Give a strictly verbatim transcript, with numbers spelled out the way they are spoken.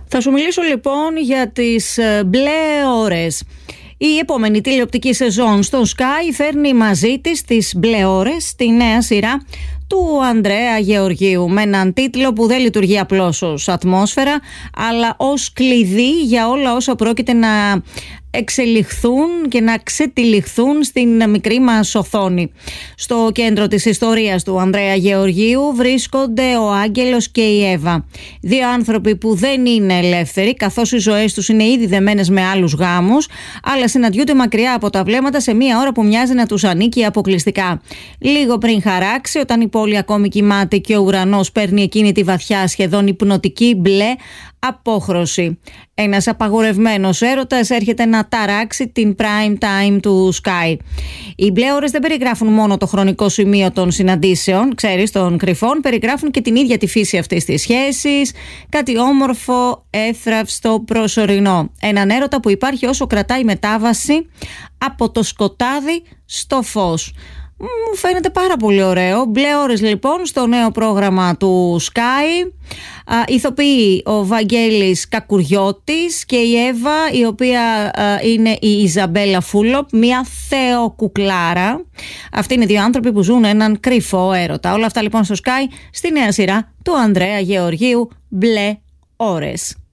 Θα σου μιλήσω λοιπόν για τις μπλε ώρες. Η επόμενη τηλεοπτική σεζόν στο Sky φέρνει μαζί της τις μπλε ώρες, τη νέα σειρά του Ανδρέα Γεωργίου, με έναν τίτλο που δεν λειτουργεί απλώς ως ατμόσφαιρα, αλλά ως κλειδί για όλα όσα πρόκειται να εξελιχθούν και να ξετυλιχθούν στην μικρή μας οθόνη. Στο κέντρο της ιστορίας του Ανδρέα Γεωργίου βρίσκονται ο Άγγελος και η Εύα. Δύο άνθρωποι που δεν είναι ελεύθεροι, καθώς οι ζωές τους είναι ήδη δεμένες με άλλους γάμους, αλλά συναντιούνται μακριά από τα βλέμματα σε μία ώρα που μοιάζει να τους ανήκει αποκλειστικά. Λίγο πριν χαράξει, όταν η πόλη ακόμη κοιμάται και ο ουρανός παίρνει εκείνη τη βαθιά, σχεδόν υπνοτική μπλε απόχρωση. Ένας απαγορευμένος έρωτας έρχεται να ταράξει την prime time του Sky. Οι μπλε ώρες δεν περιγράφουν μόνο το χρονικό σημείο των συναντήσεων, ξέρεις, των κρυφών, περιγράφουν και την ίδια τη φύση αυτής της σχέσης, κάτι όμορφο, εύθραυστο, προσωρινό. Έναν έρωτα που υπάρχει όσο κρατάει η μετάβαση από το σκοτάδι στο φως. Μου φαίνεται πάρα πολύ ωραίο. Μπλε ώρες λοιπόν στο νέο πρόγραμμα του Sky. Α, ηθοποιεί ο Βαγγέλης Κακουριώτης και η Εύα, η οποία α, είναι η Ιζαμπέλα Φούλοπ, μια θεοκουκλάρα. Αυτοί είναι δύο άνθρωποι που ζουν έναν κρυφό έρωτα. Όλα αυτά λοιπόν στο Sky, στη νέα σειρά του Ανδρέα Γεωργίου, μπλε ώρες.